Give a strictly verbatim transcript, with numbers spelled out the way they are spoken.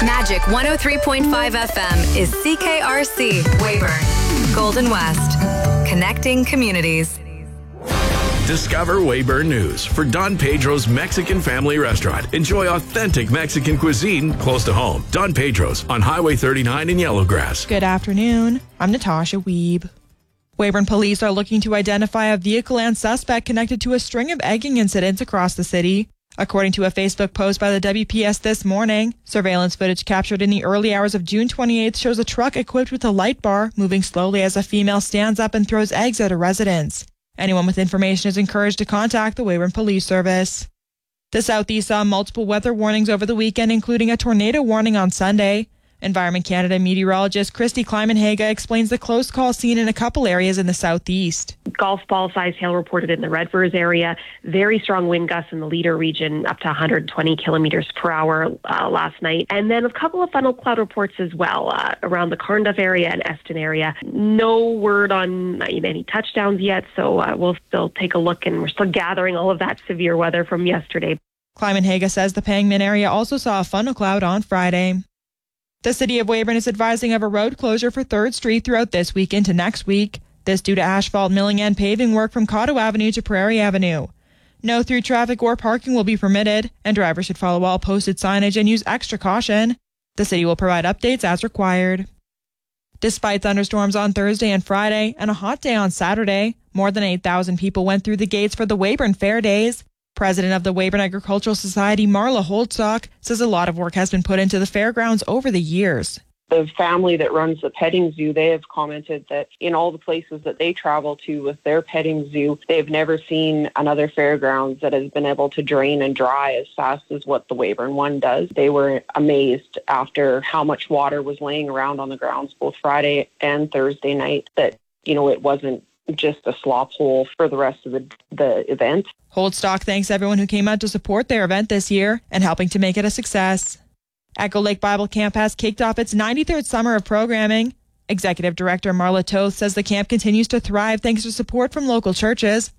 Magic one oh three point five F M is C K R C, Weyburn, Golden West, connecting communities. Discover Weyburn News for Don Pedro's Mexican Family Restaurant. Enjoy authentic Mexican cuisine close to home. Don Pedro's on Highway thirty-nine in Yellowgrass. Good afternoon. I'm Natasha Wiebe. Weyburn police are looking to identify a vehicle and suspect connected to a string of egging incidents across the city. According to a Facebook post by the W P S this morning, surveillance footage captured in the early hours of June twenty-eighth shows a truck equipped with a light bar moving slowly as a female stands up and throws eggs at a residence. Anyone with information is encouraged to contact the Weyburn Police Service. The Southeast saw multiple weather warnings over the weekend, including a tornado warning on Sunday. Environment Canada meteorologist Christy Kleiman-Haga explains the close call seen in a couple areas in the Southeast. Golf ball size hail reported in the Redvers area. Very strong wind gusts in the Leader region, up to one hundred twenty kilometers per hour uh, last night. And then a couple of funnel cloud reports as well uh, around the Carnduff area and Eston area. No word on any touchdowns yet, so uh, we'll still take a look, and we're still gathering all of that severe weather from yesterday. Kleiman-Haga says the Pangman area also saw a funnel cloud on Friday. The city of Weyburn is advising of a road closure for third Street throughout this week into next week. This due to asphalt milling and paving work from Cotto Avenue to Prairie Avenue. No through traffic or parking will be permitted, and drivers should follow all posted signage and use extra caution. The city will provide updates as required. Despite thunderstorms on Thursday and Friday and a hot day on Saturday, more than eight thousand people went through the gates for the Weyburn Fair Days. President of the Weyburn Agricultural Society, Marla Holdstock, says a lot of work has been put into the fairgrounds over the years. The family that runs the petting zoo, they have commented that in all the places that they travel to with their petting zoo, they've never seen another fairgrounds that has been able to drain and dry as fast as what the Weyburn one does. They were amazed after how much water was laying around on the grounds both Friday and Thursday night that, you know, it wasn't just a slop hole for the rest of the, the event. Holdstock thanks everyone who came out to support their event this year and helping to make it a success. Echo Lake Bible Camp has kicked off its ninety-third summer of programming. Executive Director Marla Toth says the camp continues to thrive thanks to support from local churches